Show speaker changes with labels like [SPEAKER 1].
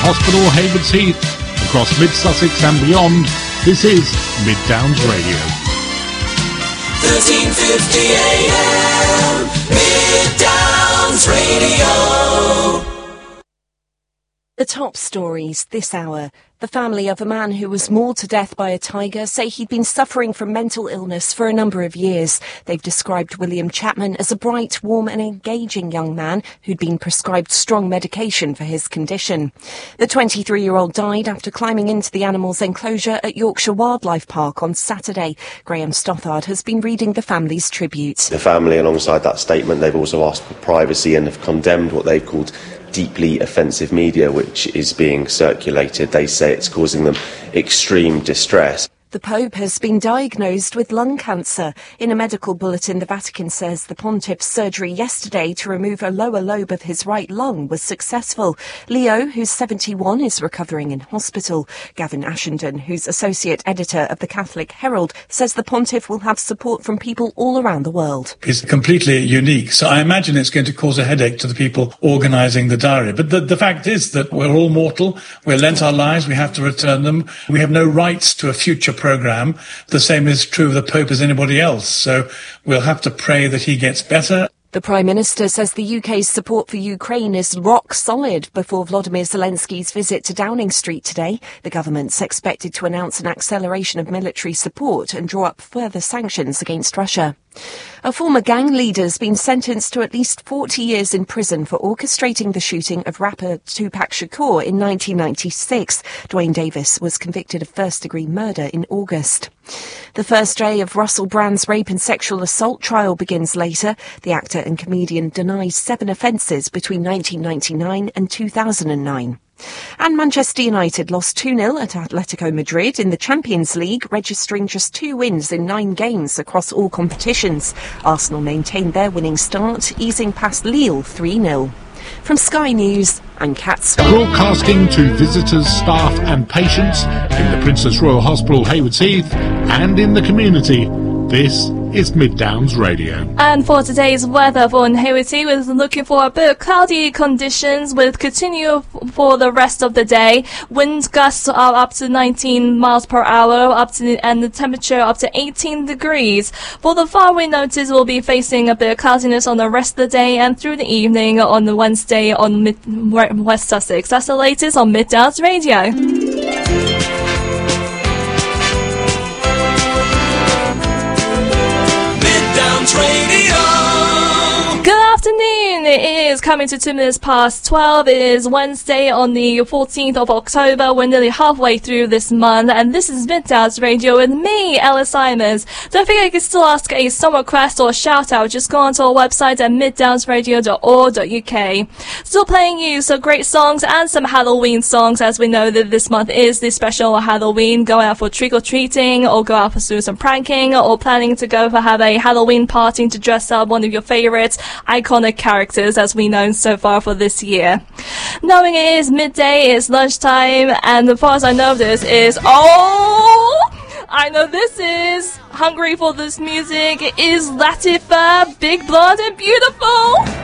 [SPEAKER 1] Hospital, Haywards Heath, across Mid-Sussex and beyond, this is Mid Downs Radio.
[SPEAKER 2] 1350 AM, Mid Downs Radio.
[SPEAKER 3] The top stories this hour. The family of a man who was mauled to death by a tiger say he'd been suffering from mental illness for a number of years. They've described William Chapman as a bright, warm and engaging young man who'd been prescribed strong medication for his condition. The 23-year-old died after climbing into the animal's enclosure at Yorkshire Wildlife Park on Saturday. Graham Stothard has been reading the family's tribute.
[SPEAKER 4] The family, alongside that statement, they've also asked for privacy and have condemned what they've called deeply offensive media which is being circulated. They say it's causing them extreme distress.
[SPEAKER 3] The Pope has been diagnosed with lung cancer. In a medical bulletin, the Vatican says the pontiff's surgery yesterday to remove a lower lobe of his right lung was successful. Leo, who's 71, is recovering in hospital. Gavin Ashenden, who's associate editor of the Catholic Herald, says the pontiff will have support from people all around the world.
[SPEAKER 5] It's completely unique, so I imagine it's going to cause a headache to the people organising the diary. But the fact is that we're all mortal, we're lent our lives, we have to return them. We have no rights to a future programme. The same is true of the Pope as anybody else, so we'll have to pray that he gets better.
[SPEAKER 3] The Prime Minister says the UK's support for Ukraine is rock solid before Volodymyr Zelensky's visit to Downing Street today. The government's expected to announce an acceleration of military support and draw up further sanctions against Russia. A former gang leader's been sentenced to at least 40 years in prison for orchestrating the shooting of rapper Tupac Shakur in 1996. Dwayne Davis was convicted of first-degree murder in August. The first day of Russell Brand's rape and sexual assault trial begins later. The actor and comedian denies 7 offences between 1999 and 2009. And Manchester United lost 2-0 at Atletico Madrid in the Champions League, registering just 2 wins in 9 games across all competitions. Arsenal maintained their winning start, easing past Lille 3-0. From Sky News, I'm Kat Scott.
[SPEAKER 1] Broadcasting to visitors, staff and patients in the Princess Royal Hospital, Haywards Heath, and in the community, this is Mid Downs Radio.
[SPEAKER 6] And for today's weather for Haywards Heath, we're looking for a bit of cloudy conditions will continue for the rest of the day. Wind gusts are up to 19 miles per hour, and the temperature up to 18 degrees. For the faraway notice, we'll be facing a bit of cloudiness on the rest of the day and through the evening on the Wednesday on West Sussex. That's the latest on Mid Downs Radio. Good afternoon. It is coming to 2 minutes past 12. It is Wednesday on the 14th of October. We're nearly halfway through this month, and this is Mid Downs Radio with me, Ella Simons. Don't forget you can still ask a song request or shout out. Just go onto our website at middownsradio.org.uk. Still playing you some great songs and some Halloween songs, as we know that this month is the special Halloween. Go out for trick-or-treating, or go out for doing some pranking, or planning to go for have a Halloween party to dress up one of your favourite iconic characters as we know so far for this year. Knowing it is midday, it's lunchtime, and as far as I know this is, I know this is hungry for this music. It is Latifah, Big Blood and Beautiful.